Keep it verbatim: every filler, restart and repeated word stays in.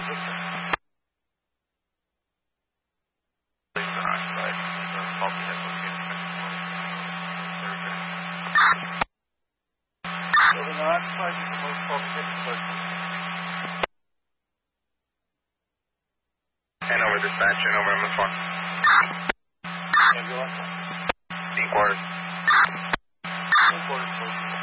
And over dispatch and over M S one. Inquiry. Inquiry.